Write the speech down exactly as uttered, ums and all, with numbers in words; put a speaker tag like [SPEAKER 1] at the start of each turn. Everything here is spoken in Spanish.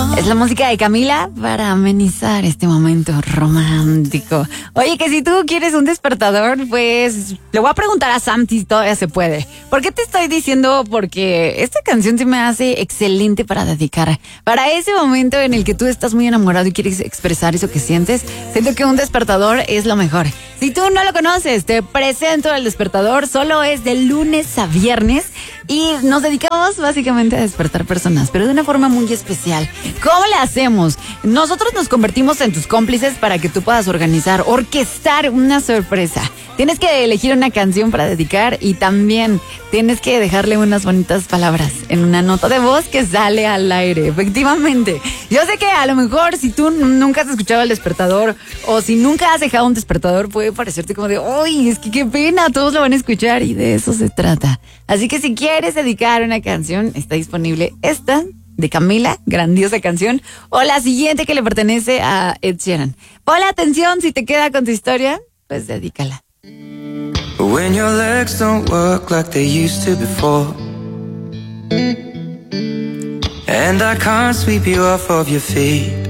[SPEAKER 1] Es la música de Camila para amenizar este momento romántico. Oye, que si tú quieres un despertador, pues le voy a preguntar a Sam si todavía se puede. ¿Por qué te estoy diciendo? Porque esta canción se me hace excelente para dedicar. Para ese momento en el que tú estás muy enamorado y quieres expresar eso que sientes, siento que un despertador es lo mejor. Si tú no lo conoces, te presento el despertador. Solo es de lunes a viernes y nos dedicamos básicamente a despertar personas, pero de una forma muy especial. ¿Cómo le hacemos? Nosotros nos convertimos en tus cómplices para que tú puedas organizar, orquestar una sorpresa. Tienes que elegir una canción para dedicar y también tienes que dejarle unas bonitas palabras en una nota de voz que sale al aire. Efectivamente. Yo sé que a lo mejor si tú nunca has escuchado el despertador o si nunca has dejado un despertador puede parecerte como de, ¡ay, es que qué pena! Todos lo van a escuchar y de eso se trata. Así que si quieres dedicar una canción, está disponible esta de Camila, grandiosa canción, o la siguiente que le pertenece a Ed Sheeran. Ponle atención, si te queda con tu historia, pues dedícala.
[SPEAKER 2] When your legs don't work like they used to before, and I can't sweep you off of your feet,